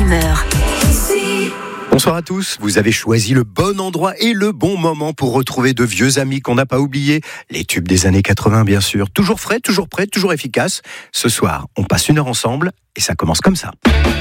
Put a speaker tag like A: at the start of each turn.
A: meurt.
B: Bonsoir à tous, vous avez choisi le bon endroit et le bon moment pour retrouver de vieux amis qu'on n'a pas oubliés. Les tubes des années 80 bien sûr, toujours frais, toujours prêts, toujours efficaces. Ce soir, on passe une heure ensemble et ça commence comme ça.